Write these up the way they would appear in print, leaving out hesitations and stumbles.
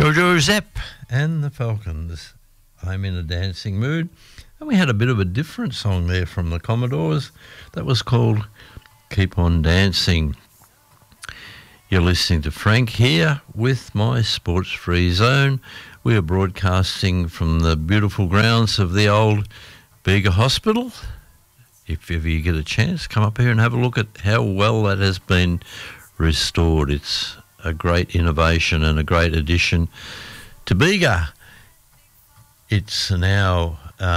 Jojo Zepp and the Falcons. I'm in a dancing mood. And we had a bit of a different song there from the Commodores. That was called Keep On Dancing. You're listening to Frank here with my Sports Free Zone. We are broadcasting from the beautiful grounds of the old Bega Hospital. If ever you get a chance, come up here and have a look at how well that has been restored. It's a great innovation and a great addition to Bega. It's now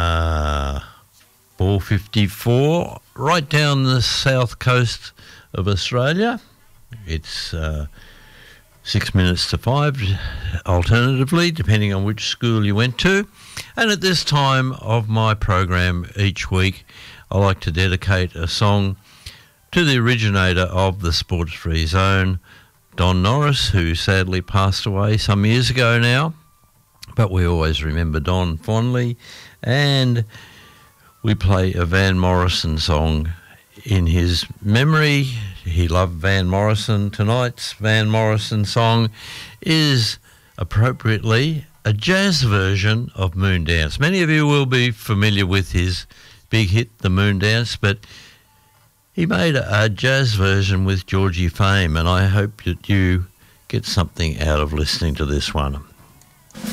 4:54, right down the south coast of Australia. It's 6 minutes to 5, alternatively, depending on which school you went to. And at this time of my program each week, I like to dedicate a song to the originator of the Sports Free Zone, Don Norris, who sadly passed away some years ago now. But we always remember Don fondly. And we play a Van Morrison song in his memory. He loved Van Morrison. Tonight's Van Morrison song is appropriately a jazz version of Moondance. Many of you will be familiar with his big hit, The Moondance, but he made a jazz version with Georgie Fame, and I hope that you get something out of listening to this one.